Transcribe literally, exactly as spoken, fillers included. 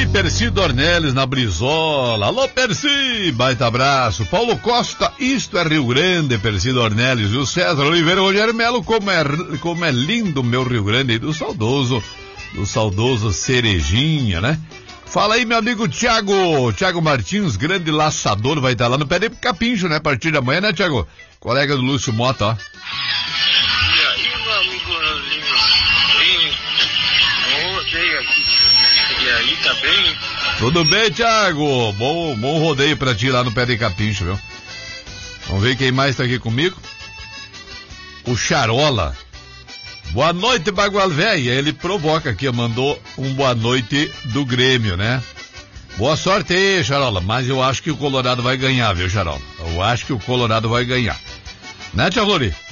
aí, Percy Dornelles na Brizola. Alô, Percy, baita abraço. Paulo Costa, isto é Rio Grande, Percy Dornelles. E o César Oliveira Rogério Melo, como é, como é lindo meu Rio Grande, do saudoso, do saudoso Cerejinha, né? Fala aí, meu amigo Thiago, Thiago Martins, grande laçador, vai estar lá no pé de Capincho, né? A partir da manhã, né, Thiago? Colega do Lúcio Mota, ó. E aí, meu amigo Linho, rodeio aqui. E aí, tá bem? Tudo bem, Thiago? Bom, bom rodeio pra ti lá no pé de Capincho, viu? Vamos ver quem mais tá aqui comigo. O Charola. Boa noite, Bagual Véia. Ele provoca aqui, mandou um boa noite do Grêmio, né? Boa sorte aí, Charola. Mas eu acho que o Colorado vai ganhar, viu, Charola? Eu acho que o Colorado vai ganhar. Né, Tia Flori?